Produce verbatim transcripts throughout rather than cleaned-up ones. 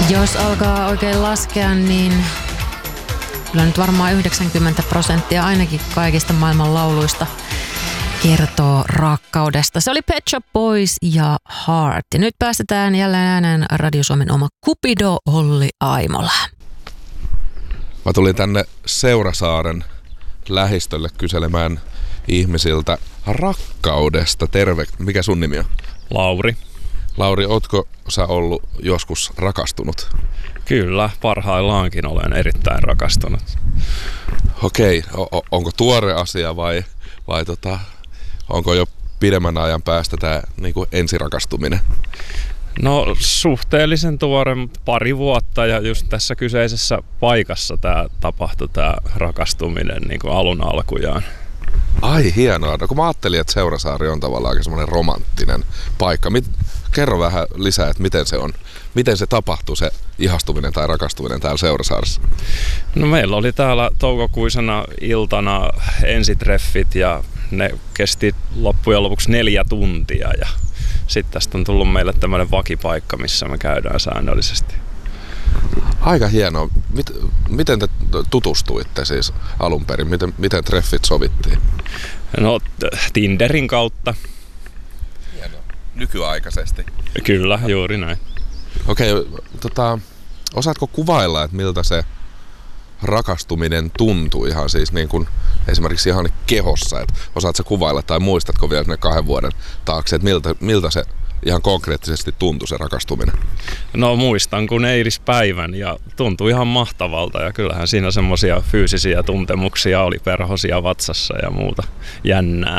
Jos alkaa oikein laskea, niin kyllä nyt varmaan yhdeksänkymmentä prosenttia ainakin kaikista maailman lauluista kertoo rakkaudesta. Se oli Pet Shop Boys ja Heart. Ja nyt päästetään jälleen ääneen Radio Suomen oma Cupido Olli Aimola. Mä tulin tänne Seurasaaren lähistölle kyselemään ihmisiltä rakkaudesta. Terve. Mikä sun nimi on? Lauri. Lauri, ootko sä ollut joskus rakastunut? Kyllä, parhaillaankin olen erittäin rakastunut. Okei, o- onko tuore asia vai, vai tota, onko jo pidemmän ajan päästä tämä niinku ensirakastuminen? No suhteellisen tuore, pari vuotta, ja just tässä kyseisessä paikassa tämä tapahtui, tämä rakastuminen niin kuin alun alkujaan. Ai hienoa. No kun mä ajattelin, että Seurasaari on tavallaan aika semmoinen romanttinen paikka. Mit, kerro vähän lisää, että miten se on. Miten se tapahtuu, se ihastuminen tai rakastuminen täällä Seurasaaressa? No meillä oli täällä toukokuisena iltana ensitreffit ja ne kesti loppujen lopuksi neljä tuntia. Ja sitten tästä on tullut meille tämmöinen vakipaikka, missä me käydään säännöllisesti. Aika hienoa. Mit, miten te tutustuitte siis alun perin? Miten, miten treffit sovittiin? No Tinderin kautta. Hienoa. Nykyaikaisesti. Kyllä, juuri näin. Okei, tota, osaatko kuvailla, että miltä se rakastuminen tuntuu ihan siis niin kuin esimerkiksi ihan kehossa? Että osaatko kuvailla tai muistatko vielä ne kahden vuoden taakse, että miltä, miltä se ihan konkreettisesti tuntui se rakastuminen? No muistan kun eilispäivän ja tuntui ihan mahtavalta ja kyllähän siinä semmoisia fyysisiä tuntemuksia oli, perhosia vatsassa ja muuta jännää.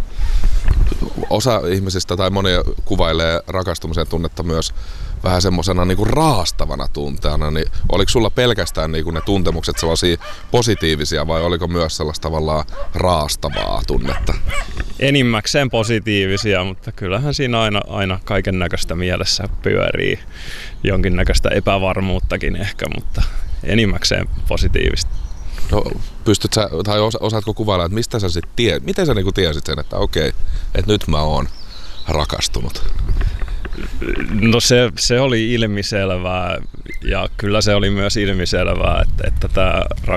Osa ihmisistä tai monia kuvailee rakastumisen tunnetta myös vähän semmoisena niinku raastavana tunteena, niin oliko sulla pelkästään niinku ne tuntemukset sellaisia positiivisia vai oliko myös sellaista tavallaan raastavaa tunnetta? Enimmäkseen positiivisia, mutta kyllähän siinä aina, aina kaiken näköistä mielessä pyörii, jonkinnäköistä epävarmuuttakin ehkä, mutta enimmäkseen positiivista. No, pystyt sä, tai osaatko kuvailla, että mistä sä sit tie, miten sä niinku tiesit sen, että okei, että nyt mä oon rakastunut? No se, se oli ilmiselvää ja kyllä se oli myös ilmiselvää, että, että tämä